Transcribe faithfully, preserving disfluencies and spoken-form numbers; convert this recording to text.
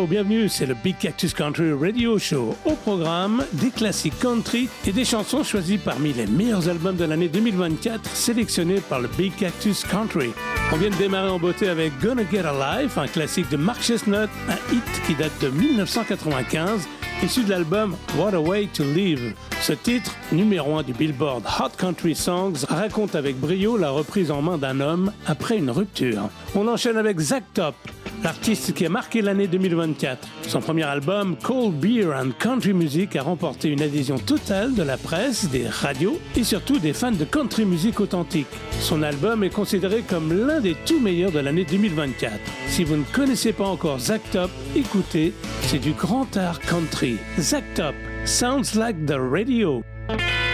Hello, bienvenue, c'est le Big Cactus Country Radio Show. Au programme, des classiques country et des chansons choisies parmi les meilleurs albums de l'année deux mille vingt-quatre sélectionnés par le Big Cactus Country. On vient de démarrer en beauté avec Gonna Get a Life, un classique de Mark Chestnut, un hit qui date de dix-neuf cent quatre-vingt-quinze, issu de l'album What a Way to Live. Ce titre, numéro un du Billboard Hot Country Songs, raconte avec brio la reprise en main d'un homme après une rupture. On enchaîne avec Zach Top, l'artiste qui a marqué l'année deux mille vingt-quatre. Son premier album, Cold Beer and Country Music, a remporté une adhésion totale de la presse, des radios et surtout des fans de country music authentique. Son album est considéré comme l'un des tout meilleurs de l'année deux mille vingt-quatre. Si vous ne connaissez pas encore Zach Top, écoutez, c'est du grand art country. Zach Top, Sounds Like the Radio.